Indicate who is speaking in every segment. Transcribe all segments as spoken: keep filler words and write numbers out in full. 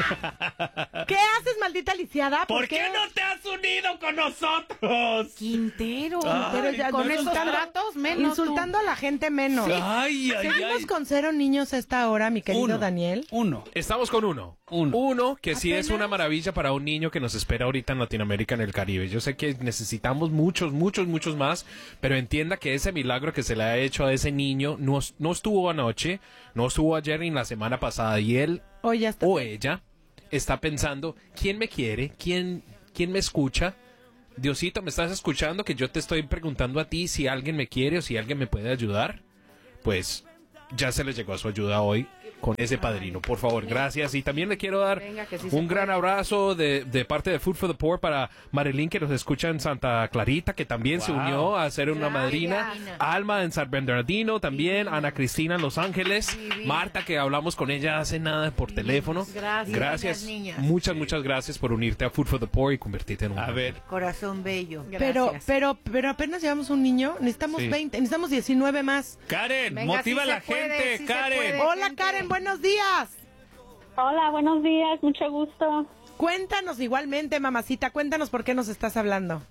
Speaker 1: ¿Qué haces, maldita lisiada?
Speaker 2: ¿Por, ¿Por qué? qué no te has unido con nosotros?
Speaker 1: Quintero.
Speaker 2: Ay,
Speaker 1: pero ya
Speaker 2: con
Speaker 1: esos datos menos. Insultando tú. A la gente menos.
Speaker 2: Sí. Ay, ay,
Speaker 1: Seguimos
Speaker 2: ay.
Speaker 1: con cero niños a esta hora, mi querido
Speaker 3: uno,
Speaker 1: Daniel.
Speaker 3: Uno.
Speaker 4: Estamos con uno.
Speaker 3: Uno.
Speaker 4: Uno que
Speaker 1: ¿Apenas?
Speaker 4: sí es una maravilla para un niño que nos espera ahorita en Latinoamérica, en el Caribe. Yo sé que necesitamos muchos, muchos, muchos más, pero entienda que ese milagro que se le ha hecho a ese niño no, no estuvo anoche, no estuvo ayer ni la semana pasada, y él
Speaker 1: oh, ya está.
Speaker 4: o ella está pensando, ¿quién me quiere? ¿Quién, quién me escucha? Diosito, ¿me estás escuchando? Que yo te estoy preguntando a ti si alguien me quiere o si alguien me puede ayudar. Pues ya se le llegó a su ayuda hoy con ese padrino. Por favor, gracias. Y también le quiero dar
Speaker 1: Venga, sí
Speaker 4: un gran
Speaker 1: puede.
Speaker 4: abrazo de, de parte de Food for the Poor para Marilyn, que nos escucha en Santa Clarita, que también wow. se unió a ser una
Speaker 1: Gracias.
Speaker 4: madrina. Alma en San Bernardino también. Divina. Ana Cristina en Los Ángeles. Divina. Marta, que hablamos con ella hace nada por Divina. teléfono.
Speaker 1: Gracias.
Speaker 4: Gracias.
Speaker 5: Niñas.
Speaker 4: Muchas, muchas gracias por unirte a Food for the Poor y convertirte en un...
Speaker 3: A ver.
Speaker 5: Corazón bello.
Speaker 1: Pero,
Speaker 5: Gracias.
Speaker 1: pero, pero apenas llevamos un niño. Necesitamos
Speaker 4: Sí.
Speaker 1: veinte, necesitamos diecinueve más.
Speaker 3: Karen,
Speaker 5: Venga,
Speaker 3: motiva
Speaker 5: sí
Speaker 3: a la
Speaker 5: se puede,
Speaker 3: gente,
Speaker 5: sí se
Speaker 3: Karen.
Speaker 5: puede.
Speaker 1: Hola,
Speaker 5: gente.
Speaker 1: Karen, buenos días.
Speaker 6: Hola, buenos días, mucho gusto.
Speaker 1: Cuéntanos igualmente, mamacita, cuéntanos por qué nos estás hablando.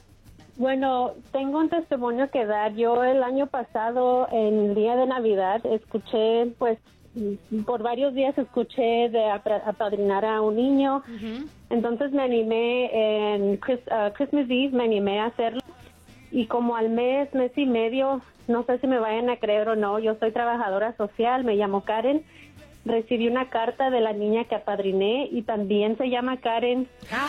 Speaker 6: Bueno, tengo un testimonio que dar. Yo el año pasado, en el día de Navidad, escuché, pues, por varios días escuché de apra- apadrinar a un niño. Uh-huh. Entonces me animé en Chris, uh, Christmas Eve, me animé a hacerlo. Y como al mes, mes y medio, no sé si me vayan a creer o no, yo soy trabajadora social, me llamo Karen. Recibí una carta de la niña que apadriné y también se llama Karen.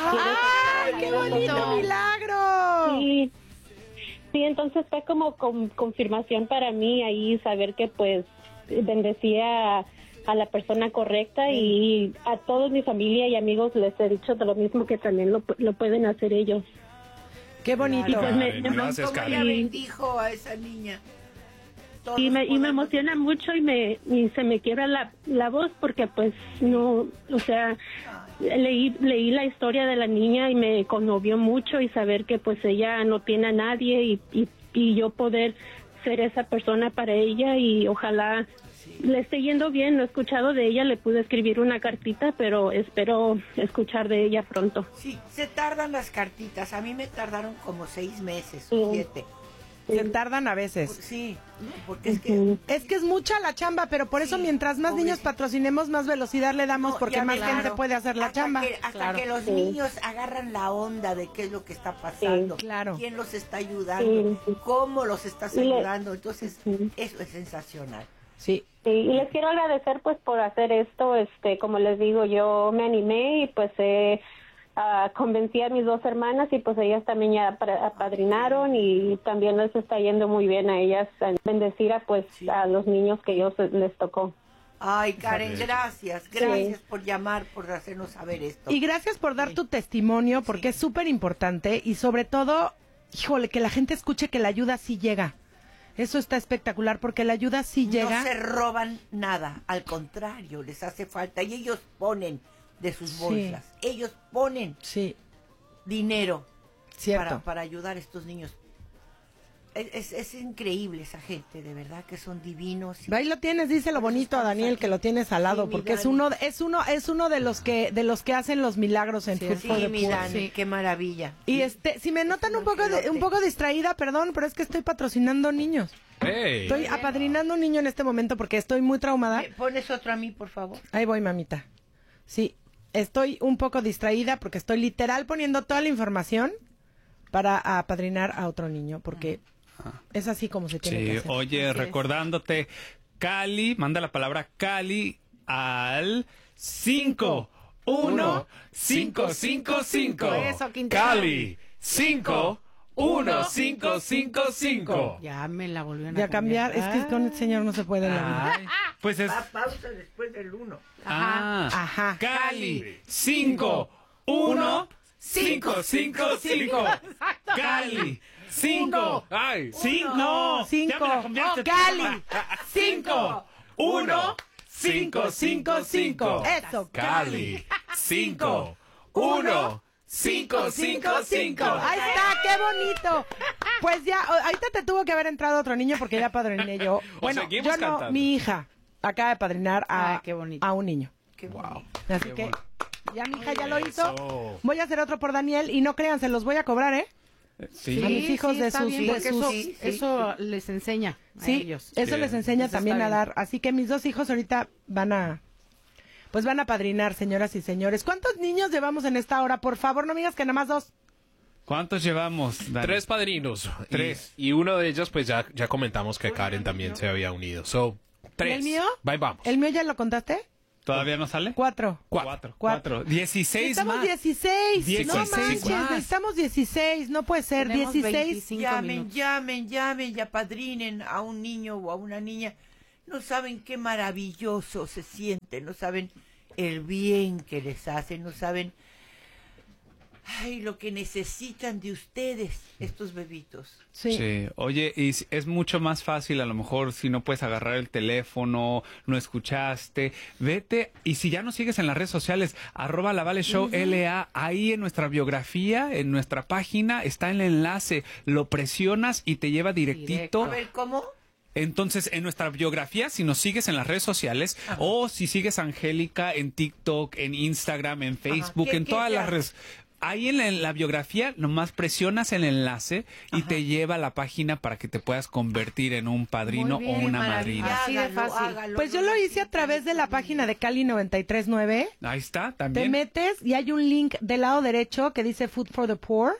Speaker 1: ¡Ay, qué bonito milagro!
Speaker 6: Sí, sí, entonces fue como con, confirmación para mí ahí saber que pues bendecía a, a la persona correcta y a todos mi familia y amigos les he dicho de lo mismo que también lo, lo pueden hacer ellos.
Speaker 1: Qué bonito.
Speaker 6: Y pues me,
Speaker 4: Karen,
Speaker 6: me-
Speaker 4: gracias,
Speaker 5: ¿Cómo
Speaker 4: Karen.
Speaker 5: ella bendijo a esa niña? Todos
Speaker 6: y me, y me
Speaker 5: podemos-
Speaker 6: emociona mucho y me y se me quiebra la, la voz porque pues no, o sea, leí leí la historia de la niña y me conmovió mucho y saber que pues ella no tiene a nadie y, y, y yo poder ser esa persona para ella y ojalá le esté yendo bien. No he escuchado de ella, le pude escribir una cartita, pero espero escuchar de ella pronto.
Speaker 5: Sí, se tardan las cartitas. A mí me tardaron como seis meses
Speaker 6: Sí.
Speaker 5: o siete.
Speaker 1: Se tardan a veces.
Speaker 5: Sí, no, porque es que...
Speaker 6: Ujú.
Speaker 1: Es que es mucha la chamba, pero por eso
Speaker 5: Sí,
Speaker 1: mientras más niños
Speaker 5: pobrecito.
Speaker 1: patrocinemos, más velocidad le damos,
Speaker 5: No,
Speaker 1: porque
Speaker 5: ya
Speaker 1: más
Speaker 5: claro.
Speaker 1: gente puede hacer la
Speaker 5: hasta
Speaker 1: chamba.
Speaker 5: Que, hasta
Speaker 1: Claro.
Speaker 5: que los
Speaker 6: Sí.
Speaker 5: niños agarran la onda de qué es lo que está pasando,
Speaker 1: Sí, claro.
Speaker 5: quién los está ayudando,
Speaker 6: Sí.
Speaker 5: cómo los estás
Speaker 6: Y le-
Speaker 5: ayudando. Entonces,
Speaker 6: Sí.
Speaker 5: eso es sensacional.
Speaker 1: Sí.
Speaker 6: Sí, y les quiero agradecer pues por hacer esto, este, como les digo, yo me animé y pues eh, ah, convencí a mis dos hermanas y pues ellas también ya apra- apadrinaron y también les está yendo muy bien a ellas en bendecir a pues
Speaker 5: Sí.
Speaker 6: a los niños que ellos les tocó.
Speaker 5: Ay, Karen, gracias, gracias por llamar, por hacernos saber esto.
Speaker 1: Y gracias por dar
Speaker 5: Sí.
Speaker 1: tu testimonio, porque
Speaker 5: Sí.
Speaker 1: es súper importante y sobre todo, híjole, que la gente escuche que la ayuda sí llega. Eso está espectacular, porque la ayuda sí llega.
Speaker 5: No se roban nada, al contrario, les hace falta y ellos ponen de sus
Speaker 1: Sí.
Speaker 5: bolsas, ellos ponen
Speaker 1: Sí,
Speaker 5: dinero
Speaker 1: cierto.
Speaker 5: para, para ayudar a estos niños. Es, es, es increíble esa gente, de verdad que son divinos.
Speaker 1: Ahí lo tienes, dice lo bonito a Daniel, que lo tienes al lado,
Speaker 5: Sí, mi
Speaker 1: porque es
Speaker 5: Dani.
Speaker 1: uno, es uno, es uno de los que, de los que hacen los milagros en Food
Speaker 5: Sí,
Speaker 1: for the
Speaker 5: mi
Speaker 1: Poor.
Speaker 5: Dani,
Speaker 1: Sí.
Speaker 5: qué maravilla.
Speaker 1: Y
Speaker 5: Sí.
Speaker 1: este, si me notan
Speaker 5: un
Speaker 1: un poco, de,
Speaker 5: angelote.
Speaker 1: un poco distraída, perdón, pero es que estoy patrocinando niños.
Speaker 4: Hey.
Speaker 1: Estoy apadrinando un niño en este momento porque estoy muy traumada.
Speaker 5: ¿Me pones otro a mí, por favor?
Speaker 1: Ahí voy, mamita. Sí, estoy un poco distraída porque estoy literal poniendo toda la información para apadrinar a otro niño, porque es así como se tiene que
Speaker 3: Sí,
Speaker 1: hacer.
Speaker 3: oye,
Speaker 1: Así es.
Speaker 3: recordándote, Cali, manda la palabra Cali al cinco uno cinco cinco cinco.
Speaker 1: Eso, Quintero.
Speaker 4: Cali, cinco, uno, cinco, cinco, cinco.
Speaker 7: Ya me la volvieron
Speaker 1: De a cambiar, es que con este señor no se puede en la vida.
Speaker 3: Ay, pues es...
Speaker 5: Pa- pausa después del uno.
Speaker 3: Ah,
Speaker 1: Ajá.
Speaker 3: Cali, cinco uno cinco cinco cinco. Cali, cinco
Speaker 4: Ay,
Speaker 3: cinco No,
Speaker 1: Cinco.
Speaker 3: ya me la cambiaste.
Speaker 1: Oh, Cali, cinco,
Speaker 3: uno cinco cinco cinco.
Speaker 1: Eso,
Speaker 4: Cali, cinco, uno, cinco, cinco, cinco.
Speaker 1: Ahí está, qué bonito. Pues ya, o- ahorita te tuvo que haber entrado otro niño porque ya padriné yo. Bueno,
Speaker 4: seguimos
Speaker 1: yo no,
Speaker 4: cantando.
Speaker 1: mi hija acaba de padrinar a,
Speaker 7: Ay, qué bonito.
Speaker 1: a un niño.
Speaker 5: Qué
Speaker 4: Wow.
Speaker 5: bonito.
Speaker 1: Así
Speaker 4: Qué
Speaker 1: que
Speaker 4: bueno.
Speaker 1: Ya mi hija ya lo hizo.
Speaker 3: Eso.
Speaker 1: Voy a hacer otro por Daniel y no crean, se los voy a cobrar, ¿eh?
Speaker 3: Sí.
Speaker 1: A mis hijos de
Speaker 7: está
Speaker 1: sus-
Speaker 7: bien,
Speaker 1: de
Speaker 7: porque
Speaker 1: sus-
Speaker 7: eso,
Speaker 5: sí, sí.
Speaker 7: eso les enseña a
Speaker 1: Sí,
Speaker 7: ellos.
Speaker 1: eso
Speaker 3: Bien.
Speaker 1: les enseña
Speaker 7: Eso
Speaker 1: también
Speaker 7: está
Speaker 1: a
Speaker 7: bien.
Speaker 1: dar. Así que mis dos hijos ahorita van a, pues van a padrinar, señoras y señores. ¿Cuántos niños llevamos en esta hora? Por favor, no me digas que nada más dos.
Speaker 3: ¿Cuántos llevamos, Dani?
Speaker 4: Tres padrinos.
Speaker 3: Tres.
Speaker 4: Y, y uno de ellos, pues ya, ya comentamos que Karen también se había unido. So, tres.
Speaker 1: ¿Y el mío?
Speaker 4: Bye, vamos.
Speaker 1: ¿El mío ya lo contaste?
Speaker 3: ¿Todavía no sale?
Speaker 1: Cuatro.
Speaker 3: Cuatro.
Speaker 1: Cuatro.
Speaker 3: Cuatro. Dieciséis
Speaker 1: Necesitamos
Speaker 3: más.
Speaker 1: dieciséis. No
Speaker 3: Dieciséis
Speaker 1: manches,
Speaker 3: más.
Speaker 1: necesitamos dieciséis. No puede ser.
Speaker 7: Tenemos
Speaker 1: dieciséis.
Speaker 7: veinticinco
Speaker 5: Llamen,
Speaker 7: minutos.
Speaker 5: llamen, llamen y apadrinen a un niño o a una niña. No saben qué maravilloso se siente, no saben el bien que les hace, no saben ay, lo que necesitan de ustedes, estos bebitos.
Speaker 1: Sí.
Speaker 3: Sí, oye, y s- es mucho más fácil a lo mejor si no puedes agarrar el teléfono, no escuchaste, vete, y si ya no sigues en las redes sociales, arroba la Vale Show L A, ahí en nuestra biografía, en nuestra página, está el enlace, lo presionas y te lleva directito.
Speaker 5: A ver, ¿cómo?
Speaker 3: Entonces, en nuestra biografía, si nos sigues en las redes sociales, o si sigues a Angélica en TikTok, en Instagram, en Facebook,
Speaker 5: ¿Qué-
Speaker 3: en
Speaker 5: qué
Speaker 3: todas
Speaker 5: se
Speaker 3: las
Speaker 5: hace?
Speaker 3: redes. Ahí en la, en la biografía nomás presionas el enlace y te lleva a la página para que te puedas convertir en un padrino
Speaker 7: Muy bien,
Speaker 3: o una
Speaker 7: maravilla.
Speaker 3: madrina.
Speaker 7: Así de
Speaker 5: Hágalo,
Speaker 7: fácil.
Speaker 5: hágalo,
Speaker 1: Pues yo
Speaker 5: no
Speaker 1: lo hice a
Speaker 5: necesitan
Speaker 1: través de la
Speaker 5: estos
Speaker 1: página de
Speaker 5: niños.
Speaker 1: Cali noventa y tres punto nueve.
Speaker 3: Ahí está,
Speaker 1: Te
Speaker 3: también.
Speaker 1: metes y hay un link del lado derecho que dice Food for the Poor.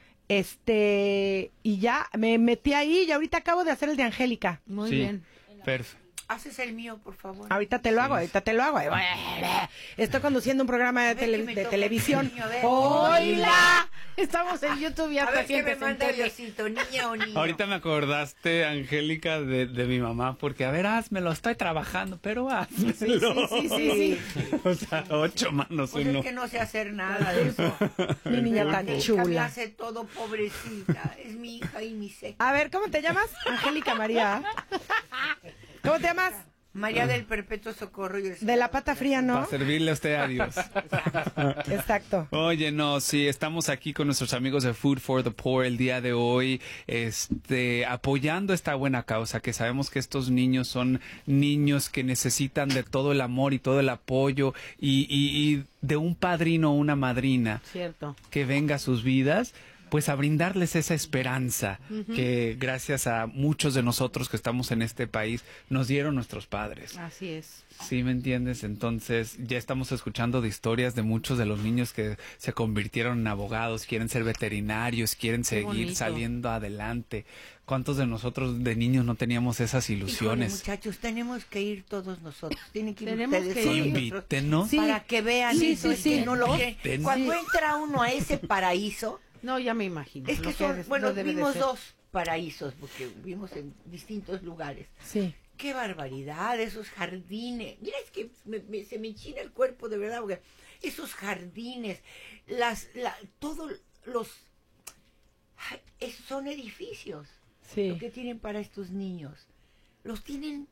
Speaker 1: Este, y ya me metí ahí y ahorita acabo de hacer el de Angélica.
Speaker 7: Muy
Speaker 3: Sí,
Speaker 7: bien.
Speaker 3: perfecto.
Speaker 5: Haces el mío, por favor.
Speaker 1: Ahorita te lo hago, ahorita te lo hago. Estoy conduciendo un programa de,
Speaker 5: A ver
Speaker 1: tele-
Speaker 5: que me
Speaker 1: de
Speaker 5: toca
Speaker 1: televisión.
Speaker 5: el niño, a ver.
Speaker 1: ¡Hola!
Speaker 7: Estamos en YouTube y
Speaker 5: A
Speaker 7: hasta
Speaker 5: ver qué
Speaker 7: gente
Speaker 5: me
Speaker 7: se
Speaker 5: manda
Speaker 7: entiende.
Speaker 5: Diosito, niña o niño.
Speaker 3: Ahorita me acordaste, Angélica, de, de mi mamá, porque a ver, hazmelo, estoy trabajando, pero hazmelo.
Speaker 7: Sí, sí, sí, sí.
Speaker 3: O sea, ocho manos,
Speaker 5: Pues
Speaker 3: uno.
Speaker 5: es que no sé hacer nada de eso.
Speaker 1: Mi niña tan
Speaker 5: Angélica me
Speaker 1: chula.
Speaker 5: hace todo, pobrecita. Es mi hija y mi seca.
Speaker 1: A ver, ¿cómo te llamas? Angélica María. ¿Cómo te llamas?
Speaker 5: María del Perpetuo Socorro. Y el
Speaker 1: De la pata fría,
Speaker 3: Para
Speaker 1: ¿no?
Speaker 3: servirle a usted a Dios.
Speaker 1: Exacto.
Speaker 3: Oye, no, sí, estamos aquí con nuestros amigos de Food for the Poor el día de hoy, este, apoyando esta buena causa, que sabemos que estos niños son niños que necesitan de todo el amor y todo el apoyo y, y, y de un padrino o una madrina
Speaker 7: Cierto.
Speaker 3: que venga a sus vidas, pues a brindarles esa esperanza que gracias a muchos de nosotros que estamos en este país nos dieron nuestros padres.
Speaker 7: Así es.
Speaker 3: Sí, ¿me entiendes? Entonces ya estamos escuchando de historias de muchos de los niños que se convirtieron en abogados, quieren ser veterinarios, quieren seguir
Speaker 7: bonito.
Speaker 3: saliendo adelante. ¿Cuántos de nosotros de niños no teníamos esas
Speaker 5: Híjole,
Speaker 3: ilusiones?
Speaker 5: muchachos, tenemos que ir todos nosotros. Tienen que ir
Speaker 7: Tenemos
Speaker 5: ustedes
Speaker 7: que
Speaker 5: con
Speaker 7: ir.
Speaker 5: nosotros
Speaker 3: Invítenos.
Speaker 1: Sí.
Speaker 5: para que vean
Speaker 1: Sí,
Speaker 5: eso,
Speaker 1: sí,
Speaker 5: es
Speaker 1: sí.
Speaker 5: que no lo que
Speaker 3: Inviten.
Speaker 5: cuando entra uno a ese paraíso,
Speaker 7: No, ya me imagino.
Speaker 5: es que
Speaker 7: lo
Speaker 5: son,
Speaker 7: es-
Speaker 5: bueno,
Speaker 7: lo debe de
Speaker 5: vimos
Speaker 7: ser.
Speaker 5: dos paraísos porque vimos en distintos lugares.
Speaker 1: Sí.
Speaker 5: Qué barbaridad, esos jardines. Mira, es que me- me- se me enchina el cuerpo de verdad, porque esos jardines, las, la, todos los, ay, es- son edificios
Speaker 1: Sí.
Speaker 5: lo que tienen para estos niños. Los tienen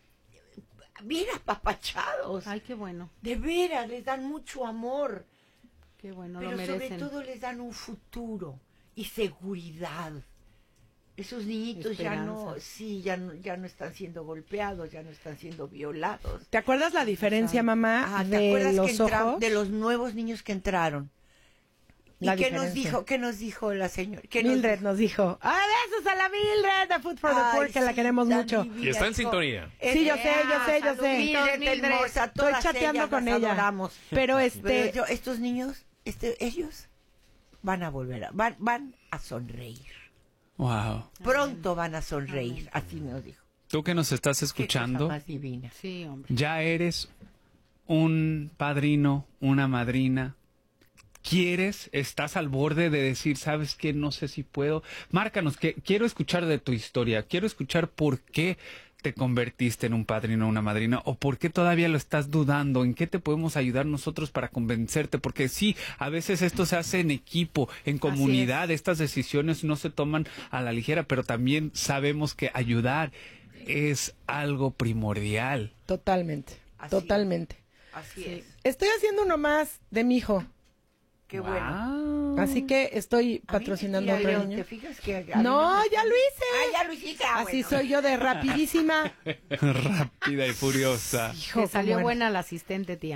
Speaker 5: bien apapachados.
Speaker 7: Ay, qué bueno.
Speaker 5: De veras, les dan mucho amor.
Speaker 7: Qué bueno,
Speaker 5: pero
Speaker 7: lo
Speaker 5: sobre
Speaker 7: merecen.
Speaker 5: todo les dan un futuro y seguridad. Esos niñitos ya no,
Speaker 7: Esperanza.
Speaker 5: sí, ya no, ya no están siendo golpeados, ya no están siendo violados.
Speaker 1: ¿Te acuerdas la diferencia, mamá,
Speaker 5: Ah, ¿te
Speaker 1: de
Speaker 5: acuerdas
Speaker 1: los
Speaker 5: que entra-
Speaker 1: ojos?
Speaker 5: de los nuevos niños que entraron?
Speaker 1: La
Speaker 5: ¿Y qué nos
Speaker 1: diferencia.
Speaker 5: dijo? ¿Qué nos dijo la señora? ¿Qué nos
Speaker 1: Mildred
Speaker 5: dijo?
Speaker 1: nos dijo, ¡ah, besos a la Mildred de Food for the
Speaker 5: Ay,
Speaker 1: Poor, que la
Speaker 5: sí,
Speaker 1: queremos
Speaker 5: tan
Speaker 1: mucho!
Speaker 5: divina,
Speaker 4: Y está en
Speaker 5: hijo.
Speaker 4: sintonía.
Speaker 1: Sí, yo sé, yo sé, yo sé.
Speaker 5: Mildred,
Speaker 7: Mildred,
Speaker 5: hermosa,
Speaker 1: Estoy
Speaker 5: todas
Speaker 1: chateando
Speaker 5: ellas
Speaker 1: con
Speaker 5: las
Speaker 1: ella.
Speaker 5: adoramos.
Speaker 1: Pero este,
Speaker 5: Pero yo- estos niños, este, ellos van a volver, a, van, van a sonreír.
Speaker 3: Wow.
Speaker 5: Pronto van a sonreír, así nos dijo.
Speaker 3: Tú que nos estás
Speaker 5: Qué cosa
Speaker 3: escuchando,
Speaker 5: más divina.
Speaker 7: Sí, hombre.
Speaker 3: ya eres un padrino, una madrina. ¿Quieres? ¿Estás al borde de decir, sabes qué? No sé si puedo. Márcanos, que quiero escuchar de tu historia. Quiero escuchar por qué te convertiste en un padrino o una madrina o por qué todavía lo estás dudando. ¿En qué te podemos ayudar nosotros para convencerte? Porque sí, a veces esto se hace en equipo, en comunidad. Estas decisiones no se toman a la ligera, pero también sabemos que ayudar es algo primordial.
Speaker 1: totalmente,
Speaker 5: Así
Speaker 1: totalmente.
Speaker 5: Así
Speaker 7: Sí.
Speaker 5: es.
Speaker 1: Estoy haciendo uno más de mi hijo,
Speaker 5: Qué bueno.
Speaker 3: Wow.
Speaker 1: así que estoy
Speaker 5: A mí me
Speaker 1: patrocinando a
Speaker 5: tira,
Speaker 1: otro
Speaker 5: Leo,
Speaker 1: niño.
Speaker 5: ¿te fijas que a mí
Speaker 1: No,
Speaker 5: me-
Speaker 1: ya lo hice.
Speaker 5: Ah, ya lo hiciste. Ah,
Speaker 1: Así
Speaker 5: bueno.
Speaker 1: soy yo de rapidísima.
Speaker 3: Rápida y furiosa.
Speaker 1: Hijo,
Speaker 7: Te salió
Speaker 1: cómo
Speaker 7: buena la asistente, tía.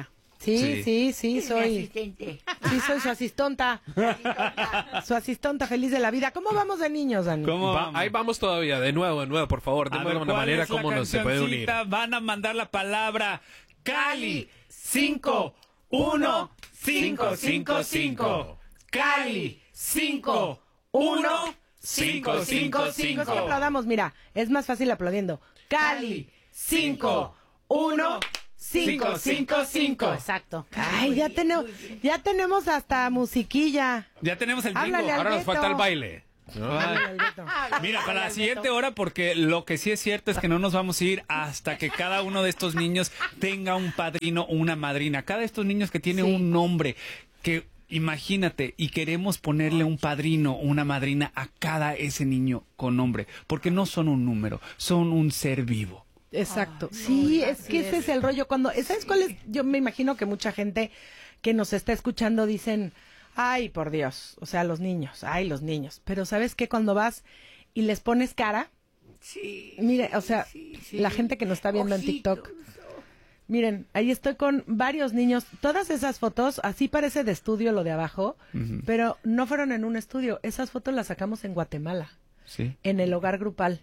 Speaker 1: Sí, sí, sí, sí,
Speaker 5: Es mi
Speaker 1: soy.
Speaker 5: asistente.
Speaker 1: Sí, soy su asistonta. Su asistonta feliz de la vida. ¿Cómo vamos de niños, Dani?
Speaker 3: ¿Cómo
Speaker 4: Va-
Speaker 3: vamos?
Speaker 4: ahí vamos todavía, de nuevo, de nuevo, por favor, de
Speaker 3: A
Speaker 4: nuevo
Speaker 3: ver,
Speaker 4: una
Speaker 3: ¿cuál
Speaker 4: manera
Speaker 3: es la
Speaker 4: como nos se puede unir.
Speaker 3: cancioncita? Van a mandar la palabra Cali cinco uno cinco cinco cinco. Cali cinco uno cinco cinco cinco.
Speaker 1: Es que aplaudamos, mira, es más fácil aplaudiendo. Cali, cinco, uno, cinco, cinco, cinco.
Speaker 7: Exacto.
Speaker 1: Ay, ya tenemos, ya tenemos hasta musiquilla.
Speaker 3: Ya tenemos el bingo.
Speaker 1: Háblale al
Speaker 4: Ahora nos
Speaker 1: Beto.
Speaker 4: falta el baile.
Speaker 3: Ay. Mira, para la siguiente hora, porque lo que sí es cierto es que no nos vamos a ir hasta que cada uno de estos niños tenga un padrino o una madrina. Cada de estos niños que tiene un nombre, que imagínate, y queremos ponerle un padrino o una madrina a cada ese niño con nombre, porque no son un número, son un ser vivo.
Speaker 1: Exacto. Sí, es que ese es el rollo. Cuando, ¿sabes cuál es? Yo me imagino que mucha gente que nos está escuchando dicen, ay, por Dios, o sea, los niños, ay, los niños. Pero ¿sabes qué? Cuando vas y les pones cara,
Speaker 5: Sí.
Speaker 1: mire, o sea,
Speaker 5: sí, sí.
Speaker 1: la gente que nos está viendo
Speaker 5: Ojitos.
Speaker 1: en TikTok, miren, ahí estoy con varios niños. Todas esas fotos, así parece de estudio lo de abajo, pero no fueron en un estudio. Esas fotos las sacamos en Guatemala,
Speaker 3: Sí.
Speaker 1: en el hogar grupal.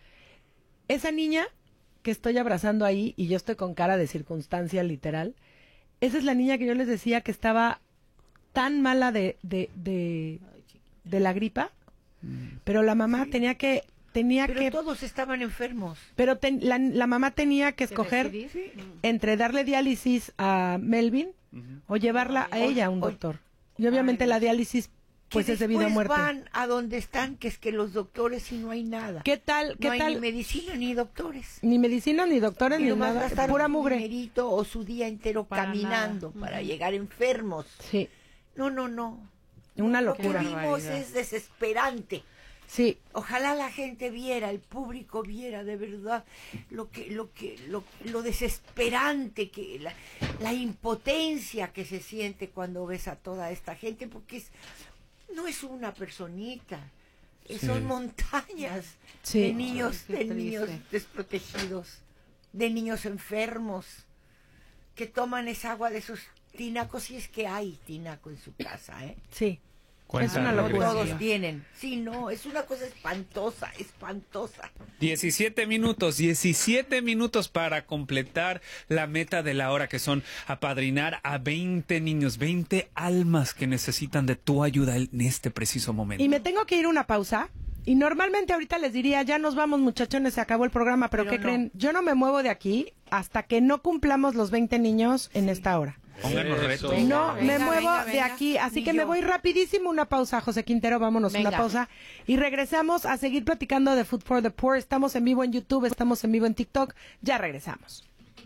Speaker 1: Esa niña que estoy abrazando ahí, y yo estoy con cara de circunstancia literal, esa es la niña que yo les decía que estaba tan mala de, de, de, de la gripa, pero la mamá tenía que, tenía
Speaker 5: Pero
Speaker 1: que,
Speaker 5: todos estaban enfermos.
Speaker 1: pero ten- la, la mamá tenía que escoger
Speaker 7: decidir?
Speaker 1: entre darle diálisis a Melvin o llevarla a ella a un
Speaker 5: o-
Speaker 1: doctor. Y obviamente la diálisis, pues
Speaker 5: Que
Speaker 1: es de vida o
Speaker 5: después
Speaker 1: muerte.
Speaker 5: van a donde están, que es que los doctores y no hay nada.
Speaker 1: ¿Qué tal? ¿Qué
Speaker 5: no hay
Speaker 1: tal?
Speaker 5: ni medicina ni doctores.
Speaker 1: Ni medicina, ni doctores,
Speaker 5: Y
Speaker 1: ni
Speaker 5: nomás
Speaker 1: nada.
Speaker 5: gastaron
Speaker 1: Pura
Speaker 5: un
Speaker 1: mugre.
Speaker 5: dinerito o su día entero
Speaker 7: Para
Speaker 5: caminando
Speaker 7: nada.
Speaker 5: para
Speaker 7: Ujú.
Speaker 5: llegar enfermos.
Speaker 1: Sí,
Speaker 5: No, no, no.
Speaker 1: una
Speaker 5: Lo que
Speaker 1: locura.
Speaker 5: vimos
Speaker 7: barbaridad.
Speaker 5: es desesperante.
Speaker 1: Sí,
Speaker 5: Ojalá la gente viera, el público viera de verdad lo que, lo que, lo, lo desesperante que, la, la impotencia que se siente cuando ves a toda esta gente, porque es, no es una personita, son montañas
Speaker 1: Sí.
Speaker 5: de niños,
Speaker 7: Ay, qué
Speaker 5: de niños
Speaker 7: triste.
Speaker 5: desprotegidos, de niños enfermos, que toman esa agua de sus tinacos, si es que hay tinaco en su casa, ¿eh?
Speaker 1: sí.
Speaker 3: Cuenta
Speaker 1: Es una
Speaker 3: la
Speaker 5: No
Speaker 1: locura.
Speaker 3: regla.
Speaker 5: todos tienen. Sí, no, es una cosa espantosa, espantosa.
Speaker 3: diecisiete minutos, diecisiete minutos para completar la meta de la hora, que son apadrinar a veinte niños, veinte almas que necesitan de tu ayuda en este preciso momento.
Speaker 1: Y me tengo que ir a una pausa. Y normalmente ahorita les diría, ya nos vamos muchachones, se acabó el programa, pero,
Speaker 5: Pero
Speaker 1: ¿qué
Speaker 5: no.
Speaker 1: creen? Yo no me muevo de aquí hasta que no cumplamos los veinte niños en esta hora.
Speaker 3: Pónganos
Speaker 4: Eso.
Speaker 3: retos.
Speaker 7: Venga,
Speaker 1: No
Speaker 7: venga,
Speaker 1: me muevo
Speaker 7: venga,
Speaker 1: de
Speaker 7: venga.
Speaker 1: aquí, así
Speaker 5: Ni
Speaker 1: que me
Speaker 5: yo.
Speaker 1: voy rapidísimo una pausa, José Quintero, vámonos
Speaker 7: Venga.
Speaker 1: una pausa y regresamos a seguir platicando de Food for the Poor. Estamos en vivo en YouTube, estamos en vivo en TikTok, ya regresamos.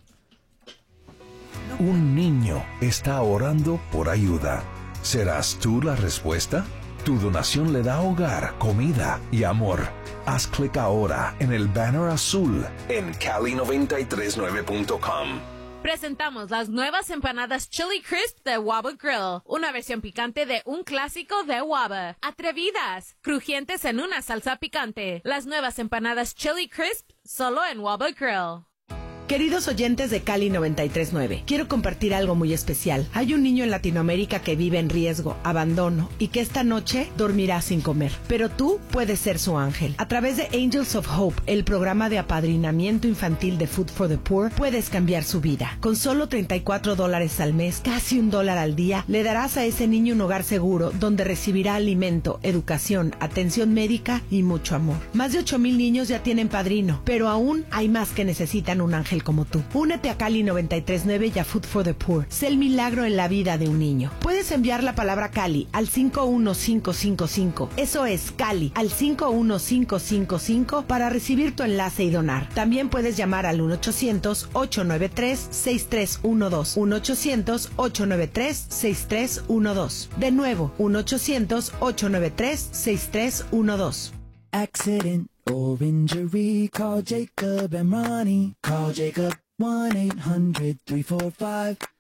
Speaker 8: Un niño está orando por ayuda. ¿Serás tú la respuesta? Tu donación le da hogar, comida y amor. Haz clic ahora en el banner azul en cali noventa y tres nueve punto com.
Speaker 9: Presentamos las nuevas empanadas Chili Crisp de Waba Grill, una versión picante de un clásico de Waba. Atrevidas, crujientes en una salsa picante. Las nuevas empanadas Chili Crisp solo en Waba Grill.
Speaker 1: Queridos oyentes de Cali noventa y tres nueve, quiero compartir algo muy especial. Hay un niño en Latinoamérica que vive en riesgo, abandono y que esta noche dormirá sin comer. Pero tú puedes ser su ángel. A través de Angels of Hope, el programa de apadrinamiento infantil de Food for the Poor, puedes cambiar su vida. Con solo treinta y cuatro dólares al mes, casi un dólar al día, le darás a ese niño un hogar seguro donde recibirá alimento, educación, atención médica y mucho amor. Más de ocho mil niños ya tienen padrino, pero aún hay más que necesitan un ángel como tú. Únete a Cali noventa y tres nueve y a Food for the Poor. Sé el milagro en la vida de un niño. Puedes enviar la palabra Cali al cinco uno cinco cinco cinco. Eso es Cali al cinco uno cinco cinco cinco para recibir tu enlace y donar. También puedes llamar al uno ochocientos ocho nueve tres seis tres uno dos. uno ochocientos ocho nueve tres seis tres uno dos. De nuevo, uno ochocientos ocho nueve tres seis tres uno dos.
Speaker 10: Accident or injury, call Jacob and Ronnie. Call Jacob one eight hundred three four five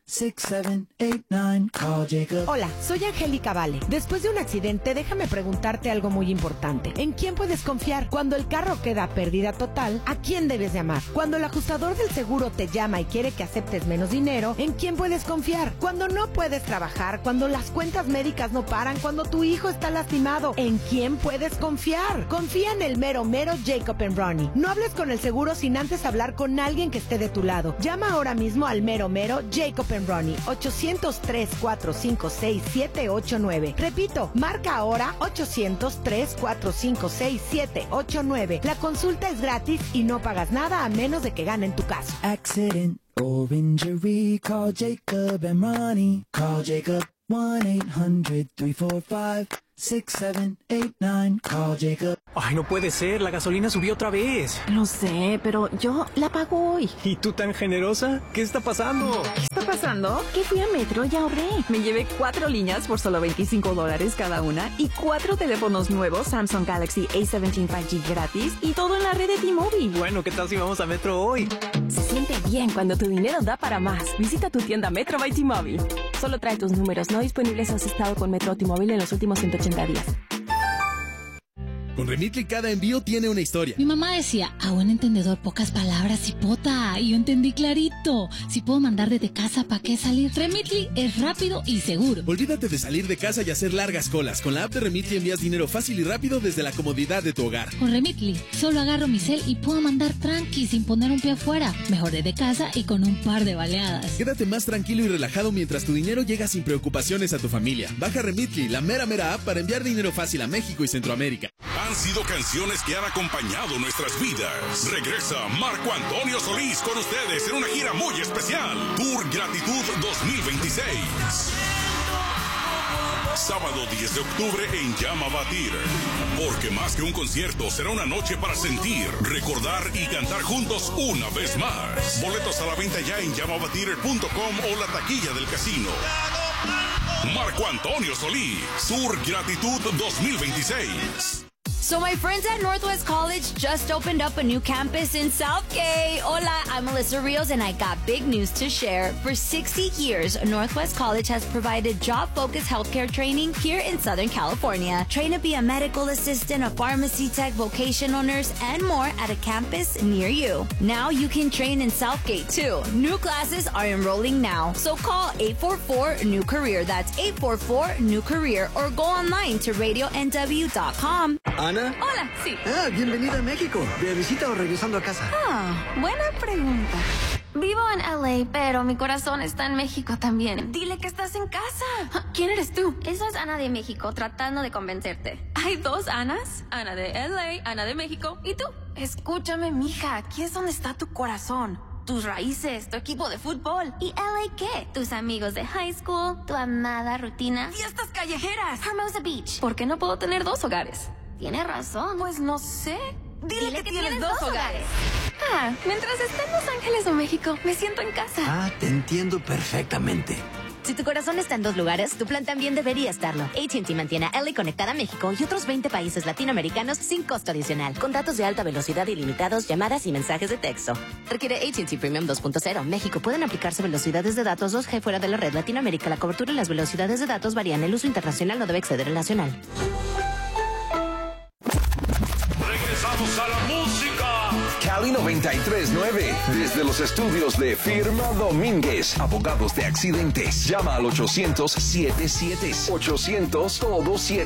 Speaker 10: six seven eight nine. Call Jacob.
Speaker 1: Hola, soy Angélica Vale. Después de un accidente, déjame preguntarte algo muy importante. ¿En quién puedes confiar? Cuando el carro queda pérdida total, ¿a quién debes llamar? Cuando el ajustador del seguro te llama y quiere que aceptes menos dinero, ¿en quién puedes confiar? Cuando no puedes trabajar, cuando las cuentas médicas no paran, cuando tu hijo está lastimado, ¿en quién puedes confiar? Confía en el mero mero Jacob and Ronnie. No hables con el seguro sin antes hablar con alguien que esté de tu lado. Llama ahora mismo al mero mero Jacob and Ronnie, ochocientos tres, cuatro cinco seis, siete ocho nueve. Repito, marca ahora ochocientos tres, cuatro cinco seis, siete ocho nueve. La consulta es gratis y no pagas nada a menos de que ganen tu caso.
Speaker 10: Accident or injury, call Jacob and Ronnie. Call Jacob one eight hundred, three four five, six seven eight nine. Call Jacob.
Speaker 11: Ay, no puede ser, la gasolina subió otra vez.
Speaker 12: Lo sé, pero yo la pago hoy.
Speaker 11: ¿Y tú tan generosa? ¿Qué está pasando?
Speaker 12: ¿Qué está pasando? Que fui a Metro y ahorré. Me llevé cuatro líneas por solo veinticinco dólares cada una y cuatro teléfonos nuevos Samsung Galaxy A diecisiete cinco G gratis y todo en la red de T-Mobile.
Speaker 11: Bueno, ¿qué tal si vamos a Metro hoy?
Speaker 12: Se siente bien cuando tu dinero da para más. Visita tu tienda Metro by T-Mobile. Solo trae tus números no disponibles si has estado con Metro o T-Mobile en los últimos ciento ochenta días.
Speaker 13: Con Remitly cada envío tiene una historia.
Speaker 14: Mi mamá decía, a buen entendedor pocas palabras y pota. Y yo entendí clarito. Si puedo mandar desde casa, ¿para qué salir? Remitly es rápido y seguro.
Speaker 13: Olvídate de salir de casa y hacer largas colas. Con la app de Remitly envías dinero fácil y rápido desde la comodidad de tu hogar.
Speaker 14: Con Remitly solo agarro mi cel y puedo mandar tranqui sin poner un pie afuera. Mejor desde casa y con un par de baleadas.
Speaker 13: Quédate más tranquilo y relajado mientras tu dinero llega sin preocupaciones a tu familia. Baja Remitly, la mera mera app para enviar dinero fácil a México y Centroamérica.
Speaker 15: Han sido canciones que han acompañado nuestras vidas. Regresa Marco Antonio Solís con ustedes en una gira muy especial. Tour Gratitud dos mil veintiséis. Sábado diez de octubre en Llama Batir. Porque más que un concierto, será una noche para sentir, recordar y cantar juntos una vez más. Boletos a la venta ya en llama batir punto com o la taquilla del casino. Marco Antonio Solís, Tour Gratitud dos mil veintiséis.
Speaker 16: So my friends at Northwest College just opened up a new campus in Southgate. Hola, I'm Melissa Rios and I got big news to share. For sixty years, Northwest College has provided job-focused healthcare training here in Southern California. Train to be a medical assistant, a pharmacy tech, vocational nurse, and more at a campus near you. Now you can train in Southgate too. New classes are enrolling now. So call eight four four, new career. That's eight four four, new career. Or go online to radio n w dot com.
Speaker 11: ¿Ana?
Speaker 16: Hola, sí.
Speaker 11: Ah, bienvenida a México. ¿De visita o regresando a casa?
Speaker 17: Ah, buena pregunta. Vivo en L A, pero mi corazón está en México también.
Speaker 12: Dile que estás en casa.
Speaker 17: ¿Quién eres tú? Eso es Ana de México, tratando de convencerte.
Speaker 12: Hay dos Anas. Ana de L A, Ana de México. ¿Y tú?
Speaker 17: Escúchame, mija. Aquí es donde está tu corazón. Tus raíces, tu equipo de fútbol. ¿Y L A qué? Tus amigos de high school, tu amada rutina.
Speaker 12: Fiestas callejeras.
Speaker 17: Hermosa Beach.
Speaker 12: ¿Por qué no puedo tener dos hogares?
Speaker 17: Tienes razón.
Speaker 12: Pues no sé. Dile,
Speaker 17: Dile
Speaker 12: que,
Speaker 17: que
Speaker 12: tienes,
Speaker 17: tienes
Speaker 12: dos
Speaker 17: dos
Speaker 12: hogares.
Speaker 17: Ah, mientras esté en Los Ángeles o México, me siento en casa.
Speaker 11: Ah, te entiendo perfectamente.
Speaker 18: Si tu corazón está en dos lugares, tu plan también debería estarlo. A T and T mantiene a L A conectada a México y otros veinte países latinoamericanos sin costo adicional. Con datos de alta velocidad ilimitados, llamadas y mensajes de texto. Requiere A T and T Premium dos punto cero. México. Pueden aplicarse velocidades de datos dos G fuera de la red. Latinoamérica. La cobertura y las velocidades de datos varían. El uso internacional no debe exceder el nacional.
Speaker 15: Regresamos a la música.
Speaker 8: Cali noventa y tres nueve. Desde los estudios de Firma Domínguez, abogados de accidentes. Llama al ochocientos, setenta y siete, ochocientos, todo siete.